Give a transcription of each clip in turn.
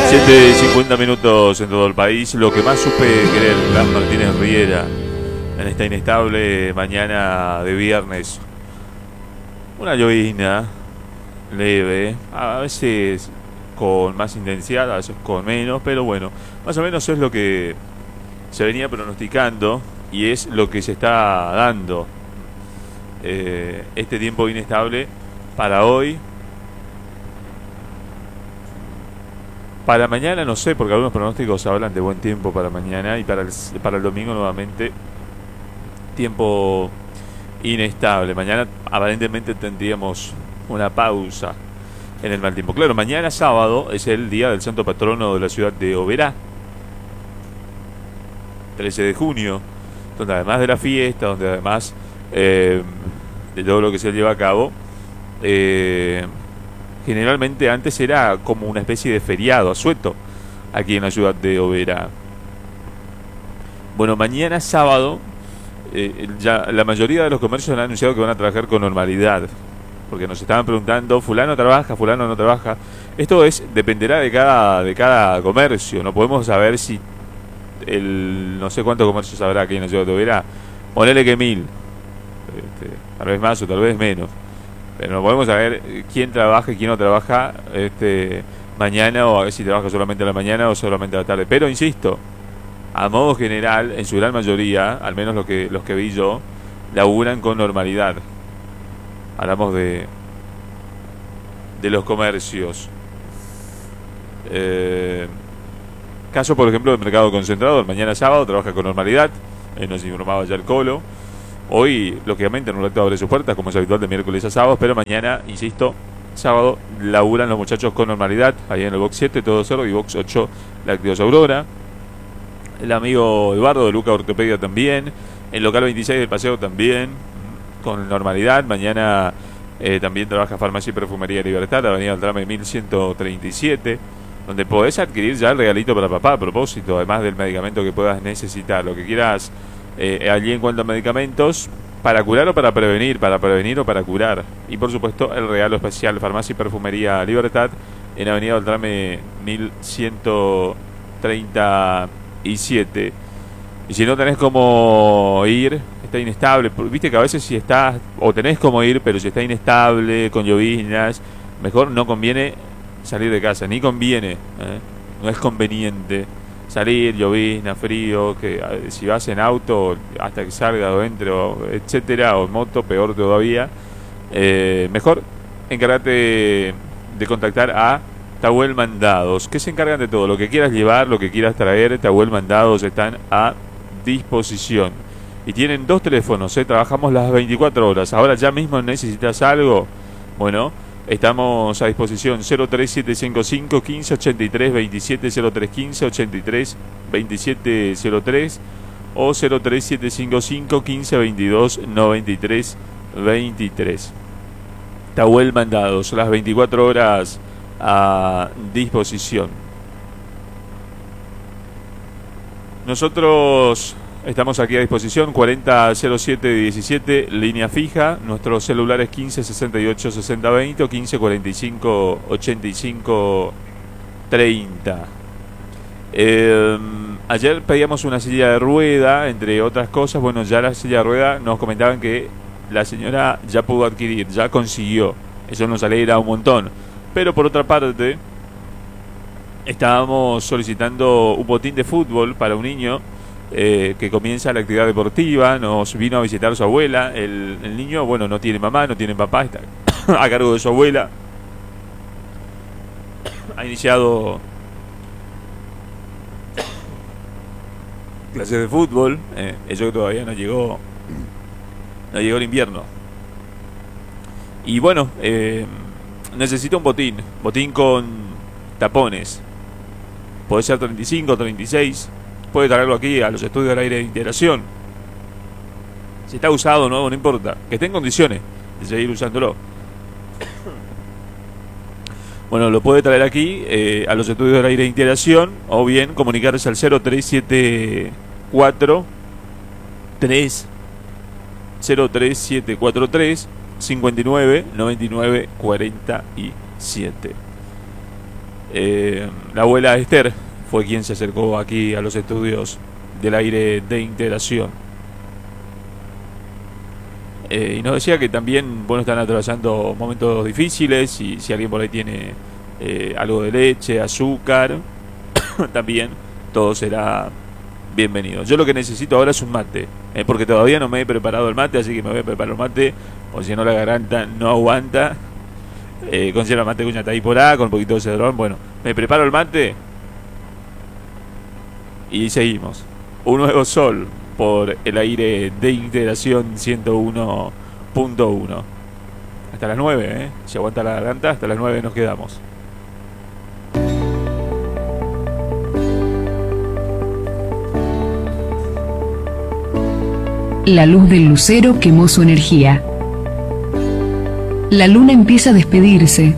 7:50 minutos en todo el país. Lo que más supe querer Blas Martínez Riera en esta inestable mañana de viernes. Una llovizna leve, a veces con más intensidad, a veces con menos, pero bueno, más o menos es lo que se venía pronosticando y es lo que se está dando. Este tiempo inestable para hoy. Para mañana no sé, porque algunos pronósticos hablan de buen tiempo para mañana y para el domingo nuevamente tiempo inestable. Mañana aparentemente tendríamos una pausa en el mal tiempo. Claro, mañana sábado es el día del santo patrono de la ciudad de Oberá, 13 de junio, donde además de la fiesta, donde además de todo lo que se lleva a cabo, generalmente antes era como una especie de feriado asueto aquí en la ciudad de Oberá. Bueno, mañana sábado ya la mayoría de los comercios han anunciado que van a trabajar con normalidad, porque nos estaban preguntando, fulano trabaja, fulano no trabaja. Esto dependerá de cada comercio. No podemos saber si no sé cuántos comercios habrá aquí en la ciudad de Oberá. Ponele que 1000, tal vez más o tal vez menos. Pero no podemos saber quién trabaja y quién no trabaja mañana, o a ver si trabaja solamente a la mañana o solamente a la tarde. Pero insisto, a modo general, en su gran mayoría, al menos los que vi yo, laburan con normalidad. Hablamos de los comercios. Caso, por ejemplo, del mercado concentrador. Mañana sábado trabaja con normalidad. Nos informaba ya el Colo. Hoy, lógicamente, en un rato abre sus puertas, como es habitual de miércoles a sábado, pero mañana, insisto, sábado, laburan los muchachos con normalidad, ahí en el box 7, todo cerro, y box 8, Lácteos Aurora. El amigo Eduardo de Luca Ortopedia también, el local 26 del Paseo también, con normalidad. Mañana también trabaja Farmacia y Perfumería Libertad, Avenida del Trame 1137, donde podés adquirir ya el regalito para papá, a propósito, además del medicamento que puedas necesitar, lo que quieras. Allí en cuanto a medicamentos, para curar o para prevenir o para curar. Y por supuesto el regalo especial, Farmacia y Perfumería Libertad, en Avenida del Trame 1137. Y si no tenés cómo ir, está inestable, viste que a veces si estás, o tenés cómo ir, pero si está inestable, con lloviznas, mejor no conviene salir de casa, ni conviene, no es conveniente salir, llovizna, frío, que si vas en auto hasta que salga o entre, etcétera, o en moto, peor todavía. Mejor encárgate de contactar a Tahuel Mandados, que se encargan de todo, lo que quieras llevar, lo que quieras traer. Tahuel Mandados están a disposición y tienen 2 teléfonos, trabajamos las 24 horas. Ahora ya mismo necesitas algo, bueno, estamos a disposición. 03755 1583 27, 0315 83 2703 o 03755 1522 93 23. Tahuel Mandados, las 24 horas a disposición. Nosotros estamos aquí a disposición, 400717, línea fija. Nuestro celular es 1568 6020 o 1545 85 30. Ayer pedíamos una silla de rueda, entre otras cosas. Bueno, ya la silla de rueda nos comentaban que la señora ya pudo adquirir, ya consiguió. Eso nos alegra un montón. Pero por otra parte, estábamos solicitando un botín de fútbol para un niño que comienza la actividad deportiva. Nos vino a visitar su abuela. El niño, bueno, no tiene mamá, no tiene papá, está a cargo de su abuela. Ha iniciado clases de fútbol. Eso que todavía no llegó el invierno. Y bueno, necesita un botín con tapones. Puede ser 35, 36. Puede traerlo aquí a los estudios del aire de integración. Si está usado o no, no importa. Que esté en condiciones de seguir usándolo. Bueno, lo puede traer aquí a los estudios del aire de integración, o bien comunicarse al 03743 59 99 47. La abuela Esther fue quien se acercó aquí a los estudios del aire de integración. Y nos decía que también, bueno, están atravesando momentos difíciles y si alguien por ahí tiene algo de leche, azúcar, también todo será bienvenido. Yo lo que necesito ahora es un mate, porque todavía no me he preparado el mate, así que me voy a preparar un mate, o si no la garganta no aguanta. Conserva mate cuña ahí por ahí, con un poquito de cedrón. Bueno, me preparo el mate y seguimos. Un nuevo sol por el aire de integración 101.1. Hasta las 9, si aguanta la garganta, hasta las 9 nos quedamos. La luz del lucero quemó su energía. La luna empieza a despedirse.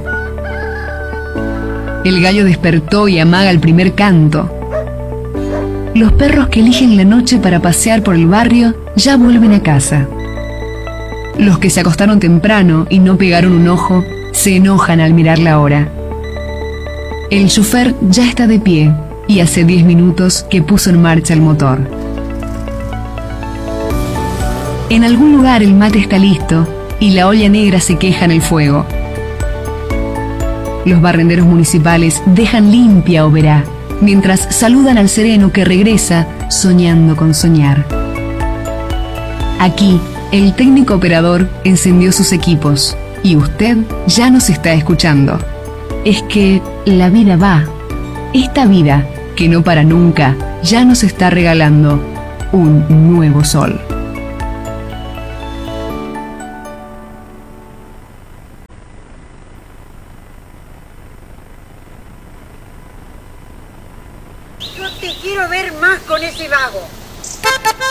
El gallo despertó y amaga el primer canto. Los perros que eligen la noche para pasear por el barrio ya vuelven a casa. Los que se acostaron temprano y no pegaron un ojo se enojan al mirar la hora. El chofer ya está de pie y hace 10 minutos que puso en marcha el motor. En algún lugar el mate está listo y la olla negra se queja en el fuego. Los barrenderos municipales dejan limpia Oberá, mientras saludan al sereno que regresa soñando con soñar. Aquí, el técnico operador encendió sus equipos y usted ya nos está escuchando. Es que la vida va. Esta vida, que no para nunca, ya nos está regalando un nuevo sol. Yo te quiero ver más con ese vago.